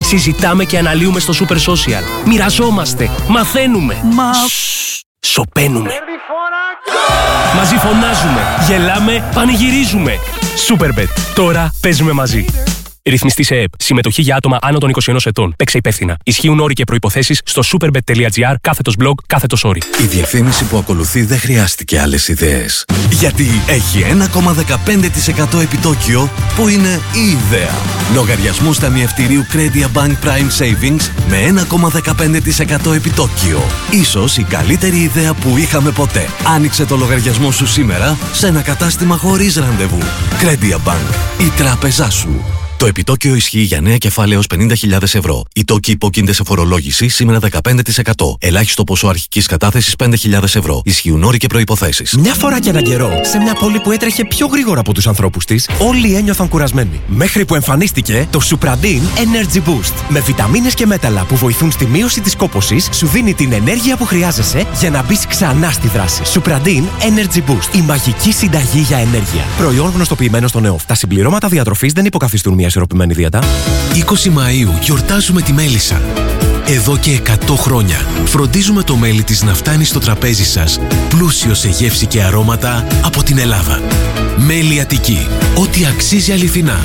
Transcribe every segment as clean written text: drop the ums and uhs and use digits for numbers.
Συζητάμε και αναλύουμε στο Super Social. Μοιραζόμαστε, μαθαίνουμε. Σωπαίνουμε. Μαζί φωνάζουμε, γελάμε, πανηγυρίζουμε. Superbet. Τώρα παίζουμε μαζί. Ρυθμιστή σε ΕΕΠ. Συμμετοχή για άτομα άνω των 21 ετών. Παίξε υπεύθυνα. Ισχύουν όροι και προϋποθέσεις στο superbet.gr/blog/όροι. Η διαφήμιση που ακολουθεί δεν χρειάστηκε άλλες ιδέες. Γιατί έχει 1,15% επιτόκιο που είναι η ιδέα. Λογαριασμούς ταμιευτηρίου Credia Bank Prime Savings με 1,15% επιτόκιο. Ίσως η καλύτερη ιδέα που είχαμε ποτέ. Άνοιξε το λογαριασμό σου σήμερα σε ένα κατάστημα χωρίς ραντεβού. Credia Bank. Η τράπεζά σου. Το επιτόκιο ισχύει για νέα κεφάλαια έως 50.000 ευρώ. Οι τόκοι υπόκεινται σε φορολόγηση σήμερα 15%. Ελάχιστο ποσό αρχικής κατάθεσης 5.000 ευρώ. Ισχύουν όροι και προϋποθέσεις. Μια φορά και έναν καιρό, σε μια πόλη που έτρεχε πιο γρήγορα από τους ανθρώπους της, όλοι ένιωθαν κουρασμένοι. Μέχρι που εμφανίστηκε το Supradin Energy Boost. Με βιταμίνες και μέταλλα που βοηθούν στη μείωση της κόπωσης, σου δίνει την ενέργεια που χρειάζεσαι για να μπεις ξανά στη δράση. Supradin Energy Boost. Η μαγική συνταγή για ενέργεια. Προϊόν γνωστοποιημένο στον ΕΟΦ. Τα συμπληρώματα διατροφής δεν υποκαθιστούν μια ισορροπημένη δίαιτα. 20 Μαΐου γιορτάζουμε τη μέλισσα. Εδώ και 100 χρόνια φροντίζουμε το μέλι της να φτάνει στο τραπέζι σας πλούσιο σε γεύση και αρώματα από την Ελλάδα. Μέλι Αττική. Ό,τι αξίζει αληθινά.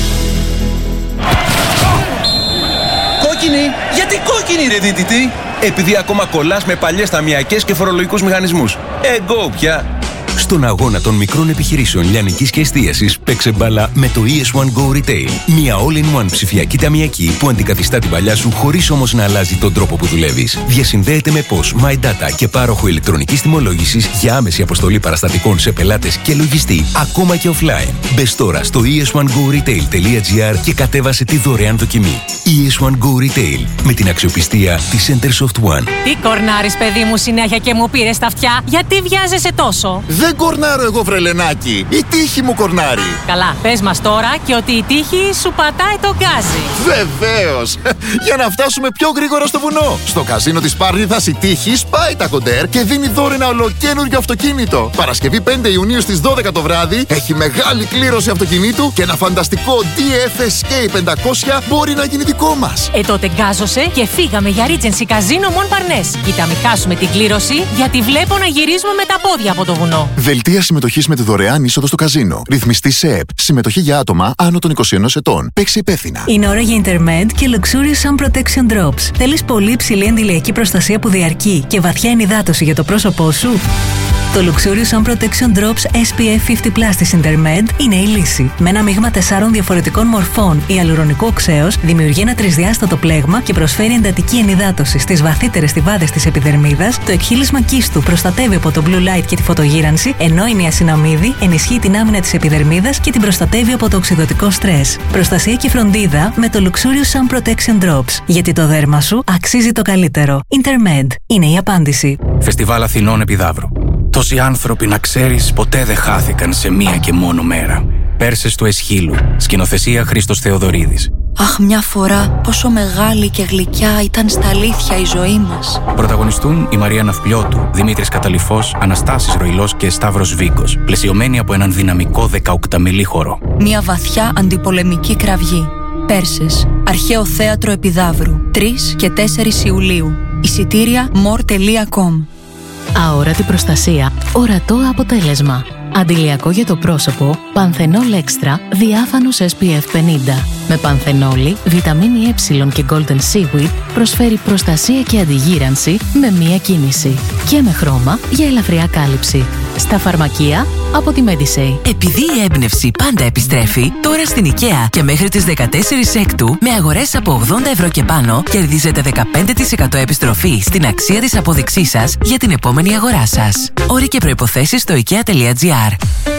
Κόκκινη! Γιατί κόκκινη ρε δίτητη? Επειδή ακόμα κολλάς με παλιές ταμιακές και φορολογικούς μηχανισμούς. Εγώ πια. Στον αγώνα των μικρών επιχειρήσεων λιανικής και εστίασης παίξε μπάλα με το ES1 Go Retail. Μια all-in-one ψηφιακή ταμιακή που αντικαθιστά την παλιά σου χωρίς όμως να αλλάζει τον τρόπο που δουλεύεις. Διασυνδέεται με POS, My Data και πάροχο ηλεκτρονικής τιμολόγησης για άμεση αποστολή παραστατικών σε πελάτες και λογιστή, ακόμα και offline. Μπες τώρα στο es1goretail.gr και κατέβασε τη δωρεάν δοκιμή. ES1 Go Retail με την αξιοπιστία της Centersoft One. Τι κορνάρεις, παιδί μου, συνέχεια και μου πήρες τα αυτιά? Γιατί βιάζεσαι τόσο? Δεν κορνάρω εγώ, βρελενάκι. Η τύχη μου κορνάρει. Καλά, πες μας τώρα και ότι η τύχη σου πατάει τον γκάζι. Βεβαίως. Για να φτάσουμε πιο γρήγορα στο βουνό. Στο καζίνο της Πάρνηθας η τύχη σπάει τα κοντέρ και δίνει δώρο ένα ολοκαίνουργιο αυτοκίνητο. Παρασκευή 5 Ιουνίου στις 12 το βράδυ έχει μεγάλη κλήρωση αυτοκινήτου και ένα φανταστικό DF Escape 500 μπορεί να γίνει δικό μας. Τότε γκάζωσε και φύγαμε για Regency Casino Montparnasse. Κοίτα, μην χάσουμε την κλήρωση, γιατί βλέπω να γυρίζουμε με τα πόδια από το βουνό. Δελτία συμμετοχής με τη δωρεάν είσοδο στο καζίνο. Ρυθμιστή σε ΕΠ. Συμμετοχή για άτομα άνω των 21 ετών. Παίξει υπεύθυνα. Είναι ώρα για Intermed και Luxurious Sun Protection Drops. Θέλεις πολύ υψηλή αντιλιακή προστασία που διαρκεί και βαθιά ενυδάτωση για το πρόσωπό σου? Το Luxurious Sun Protection Drops SPF 50+ της Intermed είναι η λύση. Με ένα μείγμα 4 διαφορετικών μορφών ιαλουρονικού οξέως δημιουργεί ένα τρισδιάστατο πλέγμα και προσφέρει εντατική ενυδάτωση στις βαθύτερες στιβάδες της επιδερμίδας. Το εκχύλισμα κίστου προστατεύει από το blue light και τη φωτογύρανση, ενώ η νιασιναμίδη ενισχύει την άμυνα της επιδερμίδας και την προστατεύει από το οξυδωτικό στρες. Προστασία και φροντίδα με το Luxurious Sun Protection Drops. Γιατί το δέρμα σου αξίζει το καλύτερο. Intermed είναι η απάντηση. Φεστιβάλ Αθηνών Επιδαύρου. Τόσοι άνθρωποι, να ξέρεις, ποτέ δεν χάθηκαν σε μία και μόνο μέρα. Πέρσες του Εσχύλου. Σκηνοθεσία Χρήστος Θεοδωρίδης. Αχ, μια φορά πόσο μεγάλη και γλυκιά ήταν στα αλήθεια η ζωή μας. Πρωταγωνιστούν η Μαρία Ναυπλιώτου, Δημήτρης Καταλυφός, Αναστάσης Ροϊλός και Σταύρος Βίγκος. Πλαισιωμένοι από έναν δυναμικό 18μηλή χορό. Μια βαθιά αντιπολεμική κραυγή. Πέρσες. Αρχαίο θέατρο Επιδαύρου. 3 και 4 Ιουλίου. Εισιτήρια more.com. Αόρατη προστασία, ορατό αποτέλεσμα. Αντιλιακό για το πρόσωπο, Πανθενόλ Extra, διάφανος SPF 50. Με πανθενόλη, βιταμίνη Ε και Golden Seaweed προσφέρει προστασία και αντιγύρανση με μία κίνηση. Και με χρώμα για ελαφριά κάλυψη. Στα φαρμακεία από τη Medisay. Επειδή η έμπνευση πάντα επιστρέφει, τώρα στην IKEA και μέχρι τις 14 Έκτου, με αγορές από 80 ευρώ και πάνω, κερδίζετε 15% επιστροφή στην αξία της απόδειξής σας για την επόμενη αγορά σας. Όροι και προϋποθέσεις στο ikea.gr.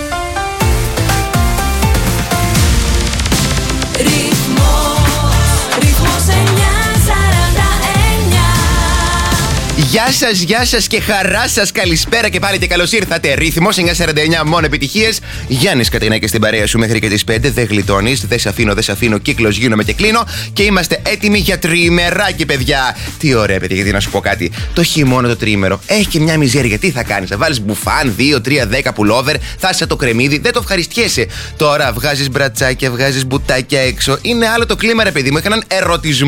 Γεια σας και χαρά σας, καλησπέρα και πάλι και καλώς ήρθατε. Ρύθμος 949, μόνο επιτυχίες. Γιάννης Κατεινάκης στην παρέα σου μέχρι και τις 5. Δεν γλιτώνεις, δεν σε αφήνω, κύκλος γίνομαι και κλείνω. Και είμαστε έτοιμοι για τριημεράκι, παιδιά. Τι ωραία, παιδιά, γιατί να σου πω κάτι. Το χειμώνα το τριήμερο έχει και μια μιζέρια. Τι θα κάνεις, θα βάλεις μπουφάν, 2, 3, 10 πουλόβερ, θα είσαι το κρεμμύδι, δεν το ευχαριστιέσαι. Τώρα βγάζεις μπρατσάκια, βγάζεις μπουτάκια έξω. Είναι άλλο το κλίμα, ρε παιδί μου. Είχα έναν ερωτισμό